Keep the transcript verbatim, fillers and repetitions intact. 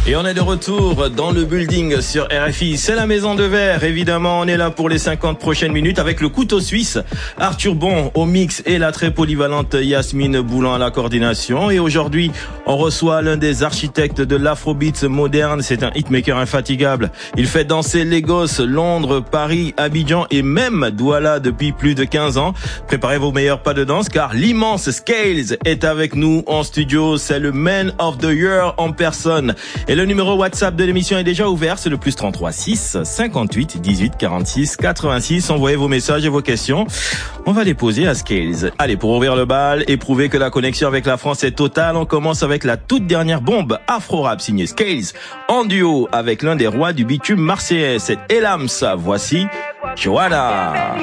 Et on est de retour dans le building sur R F I. C'est la Maison de Verre. Évidemment, on est là pour les cinquante prochaines minutes avec le couteau suisse. Arthur Bon au mix et la très polyvalente Yasmine Boulan à la coordination. Et aujourd'hui, on reçoit l'un des architectes de l'afrobeat moderne. C'est un hitmaker infatigable. Il fait danser Lagos, Londres, Paris, Abidjan et même Douala depuis plus de quinze ans. Préparez vos meilleurs pas de danse car l'immense Scales est avec nous en studio. C'est le Man of the Year en personne. Et le numéro WhatsApp de l'émission est déjà ouvert. C'est le plus trente-trois six cinquante-huit dix-huit quarante-six quatre-vingt-six. Envoyez vos messages et vos questions. On va les poser à Scales. Allez, pour ouvrir le bal et prouver que la connexion avec la France est totale, on commence avec la toute dernière bombe afro-rap signée Scales en duo avec l'un des rois du bitume marseillais. C'est Elams. Voici Joanna.